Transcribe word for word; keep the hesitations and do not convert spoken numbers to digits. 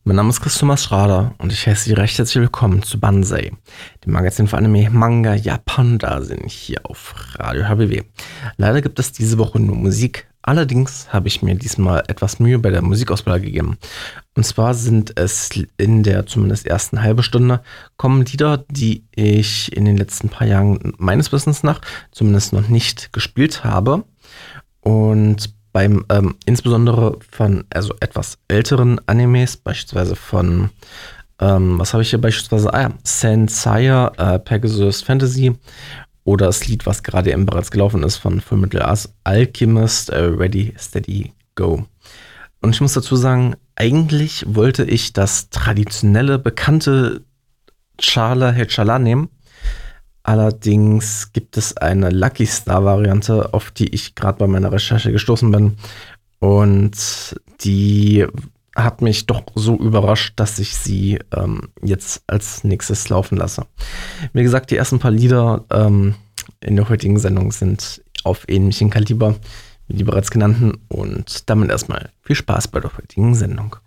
Mein Name ist Christopher Schrader und ich heiße Sie recht herzlich willkommen zu Banzai, dem Magazin für Anime, Manga, Japan, da sind hier auf Radio H B W. Leider gibt es diese Woche nur Musik, allerdings habe ich mir diesmal etwas Mühe bei der Musikauswahl gegeben. Und zwar sind es in der zumindest ersten halben Stunde kommen Lieder, die ich in den letzten paar Jahren meines Wissens nach zumindest noch nicht gespielt habe. Und beim ähm, insbesondere von also etwas älteren Animes, beispielsweise von, ähm, was habe ich hier beispielsweise? Ah ja, Saint Seiya, äh, Pegasus Fantasy oder das Lied, was gerade eben bereits gelaufen ist von Fullmetal Alchemist, äh, Ready, Steady, Go. Und ich muss dazu sagen, eigentlich wollte ich das traditionelle, bekannte Chala Hechala nehmen. Allerdings gibt es eine Lucky Star-Variante, auf die ich gerade bei meiner Recherche gestoßen bin. Und die hat mich doch so überrascht, dass ich sie ähm, jetzt als nächstes laufen lasse. Wie gesagt, die ersten paar Lieder ähm, in der heutigen Sendung sind auf ähnlichem Kaliber wie die bereits genannten. Und damit erstmal viel Spaß bei der heutigen Sendung.